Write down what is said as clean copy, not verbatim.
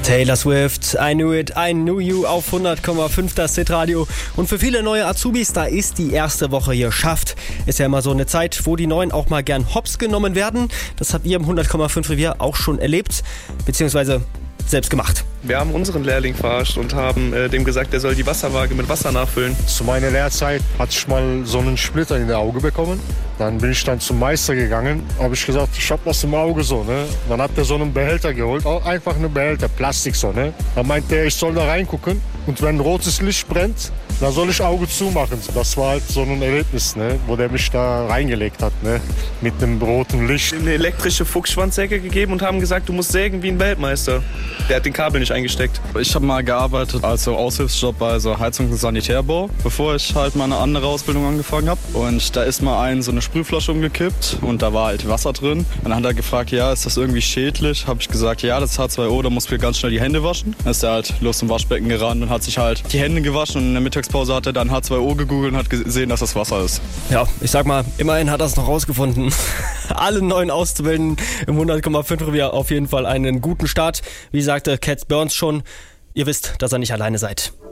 Taylor Swift, I Knew It, I Knew You auf 100,5 das Hitradio. Und für viele neue Azubis, da ist die erste Woche geschafft. Ist ja immer so eine Zeit, wo die Neuen auch mal gern hops genommen werden. Das habt ihr im 100,5 Revier auch schon erlebt, beziehungsweise selbst gemacht. Wir haben unseren Lehrling verarscht und haben dem gesagt, er soll die Wasserwaage mit Wasser nachfüllen. Zu meiner Lehrzeit hatte ich mal so einen Splitter in der Auge bekommen. Dann bin ich dann zum Meister gegangen, habe ich gesagt, ich habe was im Auge so, ne? Dann hat er so einen Behälter geholt, auch einfach einen Behälter, Plastik so, ne? Dann meinte er, ich soll da reingucken und wenn rotes Licht brennt, dann soll ich Auge zumachen. Das war halt so ein Erlebnis, ne? Wo der mich da reingelegt hat, ne? Mit einem roten Licht. Eine elektrische Fuchsschwanzsäge gegeben und haben gesagt, du musst sägen wie ein Weltmeister. Der hat den Kabel nicht eingesteckt. Ich habe mal gearbeitet als so Aushilfsjob bei so Heizungs- und Sanitärbau, bevor ich halt mal eine andere Ausbildung angefangen habe. Und da ist mal so eine Sprühflasche umgekippt und da war halt Wasser drin. Und dann hat er gefragt, ja, ist das irgendwie schädlich? Habe ich gesagt, ja, das ist H2O, da muss wir ganz schnell die Hände waschen. Dann ist er halt los zum Waschbecken gerannt und hat sich halt die Hände gewaschen und in der Mittagspause hat er dann H2O gegoogelt und hat gesehen, dass das Wasser ist. Ja, ich sag mal, immerhin hat er es noch rausgefunden. Alle neuen Auszubildenden im 100,5 Revier auf jeden Fall einen guten Start. Wie sagte Cat Burns schon, ihr wisst, dass ihr nicht alleine seid.